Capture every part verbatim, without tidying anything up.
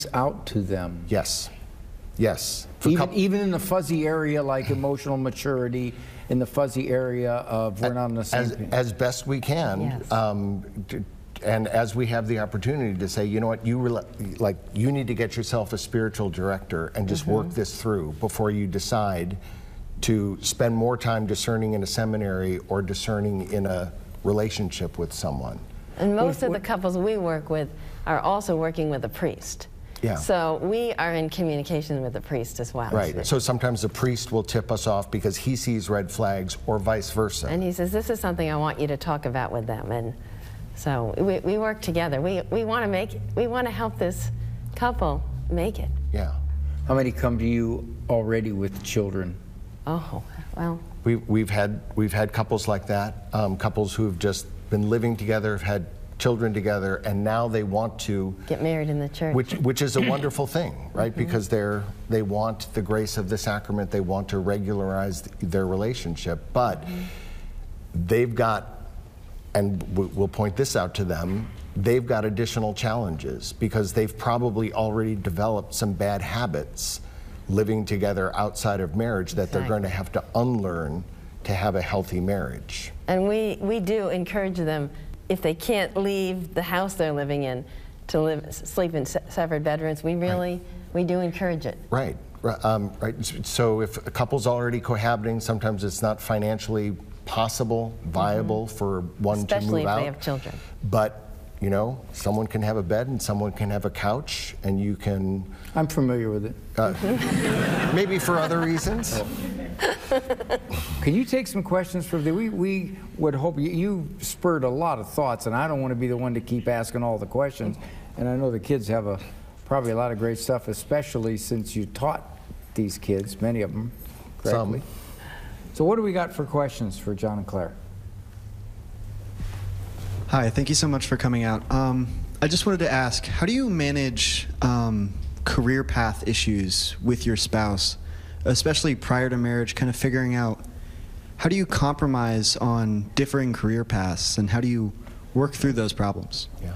out to them. Yes. Yes. Even, even in the fuzzy area like emotional maturity, in the fuzzy area of we're not on the same as, page. as best we can. Yes. Um, to, and as we have the opportunity to say, you know what, you like you need to get yourself a spiritual director and just mm-hmm. work this through before you decide to spend more time discerning in a seminary or discerning in a relationship with someone. And most what, of the couples we work with are also working with a priest. Yeah. So we are in communication with the priest as well. Right. So sometimes the priest will tip us off because he sees red flags or vice versa. And he says, this is something I want you to talk about with them. And so we, we work together. We, we want to make, we want to help this couple make it. Yeah. How many come to you already with children? Oh, well. We, we've had, we've had couples like that, um, couples who've just been living together, have had children together, and now they want to get married in the church, which which is a wonderful thing, right? Mm-hmm. Because they're they want the grace of the sacrament, they want to regularize their relationship, but mm-hmm. they've got, and we'll point this out to them, they've got additional challenges because they've probably already developed some bad habits living together outside of marriage that exactly. they're going to have to unlearn to have a healthy marriage. And we we do encourage them, if they can't leave the house they're living in, to live, sleep in se separate bedrooms. We really, right. we do encourage it. Right, um, right. So if a couple's already cohabiting, sometimes it's not financially possible, viable mm-hmm. for one Especially to move out. Especially if they have children. But, you know, someone can have a bed and someone can have a couch, and you can... I'm familiar with it. Uh, maybe for other reasons. Oh. Can you take some questions from the, we, we would hope, you, you spurred a lot of thoughts, and I don't want to be the one to keep asking all the questions, and I know the kids have a, probably a lot of great stuff, especially since you taught these kids, many of them, correctly. Some. So what do we got for questions for John and Claire? Hi, thank you so much for coming out. Um, I just wanted to ask, how do you manage um, career path issues with your spouse, especially prior to marriage, kind of figuring out how do you compromise on differing career paths and how do you work through those problems? Yeah.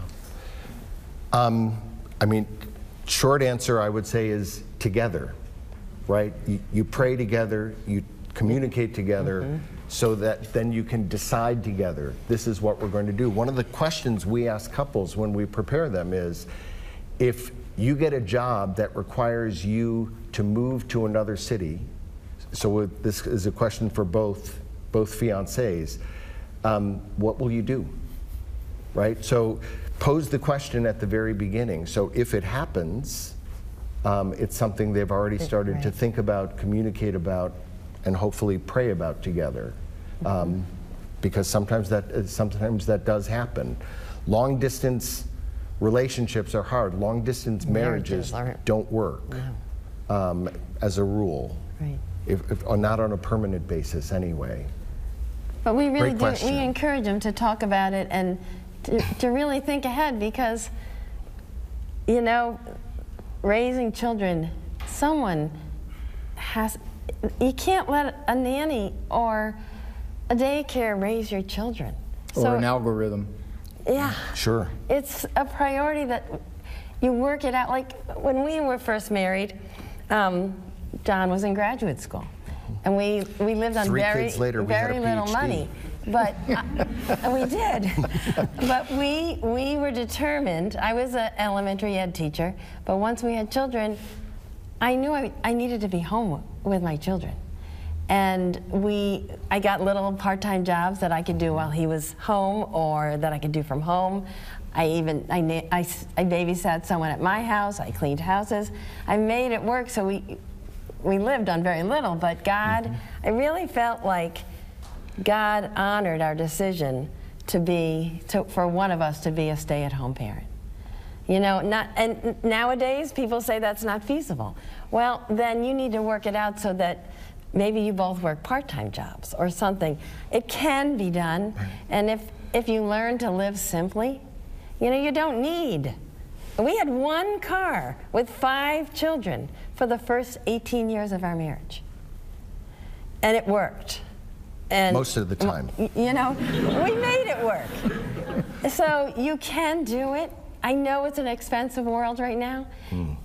Um, I mean, short answer I would say is together, right? You, you pray together, you communicate together, mm-hmm. so that then you can decide together, this is what we're going to do. One of the questions we ask couples when we prepare them is, if you get a job that requires you to move to another city, so this is a question for both, both fiancés, um, what will you do, right? So pose the question at the very beginning. So if it happens, um, it's something they've already started right. to think about, communicate about, and hopefully pray about together. Um, because sometimes that, sometimes that does happen. Long distance relationships are hard. Long distance marriages, marriages don't work no. um, as a rule. Right. If, if, or not on a permanent basis anyway. But we really Great do, question. we encourage them to talk about it and to, to really think ahead, because, you know, raising children, someone has, you can't let a nanny or a daycare raise your children. Or so, an algorithm. Yeah. Sure. It's a priority that you work it out. Like when we were first married, um, John was in graduate school, and we we lived on Three very kids later, we very had a little PhD. money, but uh, we did. But we we were determined. I was an elementary ed teacher, but once we had children, I knew I, I needed to be home with my children. And we, I got little part-time jobs that I could do while he was home or that I could do from home. I even, I, I, I babysat someone at my house, I cleaned houses. I made it work, so we, we lived on very little, but God, mm-hmm. I really felt like God honored our decision to be, to, for one of us to be a stay-at-home parent. You know, not, and nowadays people say that's not feasible. Well, then you need to work it out so that maybe you both work part-time jobs or something. It can be done, and if, if you learn to live simply, you know, you don't need. We had one car with five children for the first eighteen years of our marriage. And it worked. And most of the time. You know, we made it work. So you can do it. I know it's an expensive world right now.